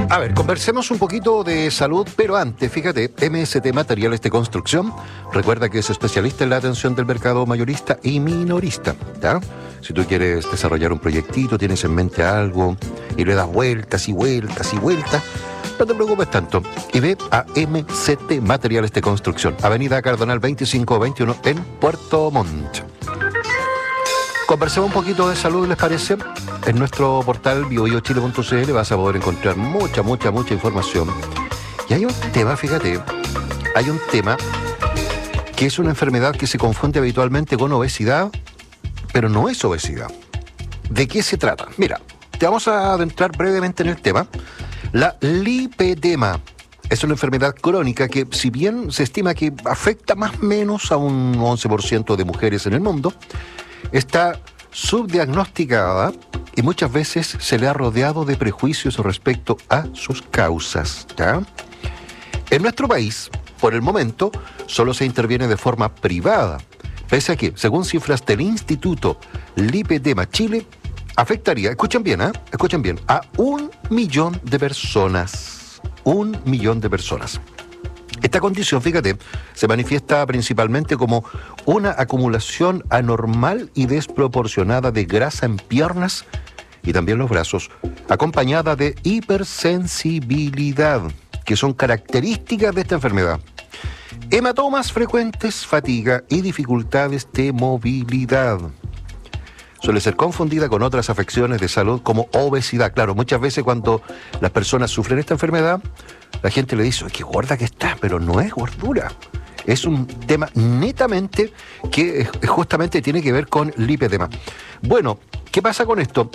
A ver, conversemos un poquito de salud, pero antes, fíjate, MST Materiales de Construcción, recuerda que es especialista en la atención del mercado mayorista y minorista, ¿ya? Si tú quieres desarrollar un proyectito, tienes en mente algo y le das vueltas y vueltas y vueltas, no te preocupes tanto y ve a MST Materiales de Construcción, Avenida Cardonal 2521 en Puerto Montt. Conversemos un poquito de salud, ¿les parece? En nuestro portal biobiochile.cl vas a poder encontrar mucha información. Y hay un tema, fíjate, hay un tema que es una enfermedad que se confunde habitualmente con obesidad, pero no es obesidad. ¿De qué se trata? Mira, te vamos a adentrar brevemente en el tema. La lipedema es una enfermedad crónica que, si bien se estima que afecta más o menos a un 11% de mujeres en el mundo, está subdiagnosticada y muchas veces se le ha rodeado de prejuicios respecto a sus causas, ¿ya? En nuestro país, por el momento, solo se interviene de forma privada, pese a que, según cifras del Instituto Lipedema Chile, afectaría, escuchen bien, a 1 millón de personas. 1 millón de personas. Esta condición, fíjate, se manifiesta principalmente como una acumulación anormal y desproporcionada de grasa en piernas y también los brazos, acompañada de hipersensibilidad, que son características de esta enfermedad. Hematomas frecuentes, fatiga y dificultades de movilidad. Suele ser confundida con otras afecciones de salud como obesidad. Claro, muchas veces cuando las personas sufren esta enfermedad, la gente le dice, qué gorda que está, pero no es gordura. Es un tema netamente que justamente tiene que ver con lipedema. Bueno, ¿qué pasa con esto?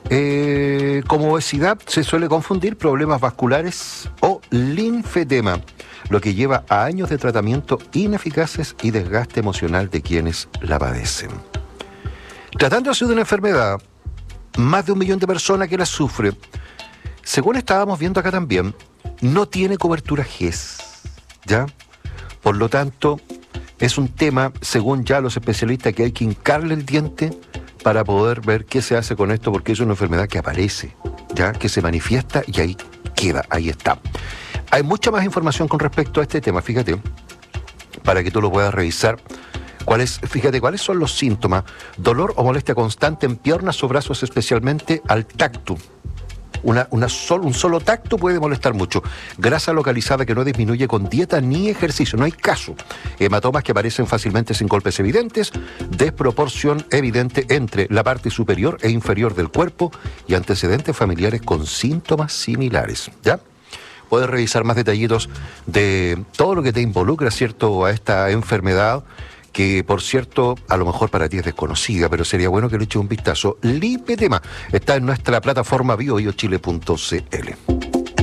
Como obesidad se suele confundir problemas vasculares o linfedema, lo que lleva a años de tratamiento ineficaces y desgaste emocional de quienes la padecen. Tratándose de una enfermedad, más de 1 millón de personas que la sufren, según estábamos viendo acá también, no tiene cobertura GES, ¿ya? Por lo tanto, es un tema, según ya los especialistas, que hay que hincarle el diente para poder ver qué se hace con esto, porque es una enfermedad que aparece, ¿ya? Que se manifiesta y ahí queda, ahí está. Hay mucha más información con respecto a este tema, fíjate, para que tú lo puedas revisar. Fíjate, ¿cuáles son los síntomas? Dolor o molestia constante en piernas o brazos, especialmente al tacto. Un solo tacto puede molestar mucho. Grasa localizada que no disminuye con dieta ni ejercicio, no hay caso. Hematomas que aparecen fácilmente sin golpes evidentes. Desproporción evidente entre la parte superior e inferior del cuerpo y antecedentes familiares con síntomas similares, ¿ya? Puedes revisar más detallitos de todo lo que te involucra, ¿cierto?, a esta enfermedad, que por cierto, a lo mejor para ti es desconocida, pero sería bueno que le eches un vistazo. Lipedema está en nuestra plataforma biobiochile.cl.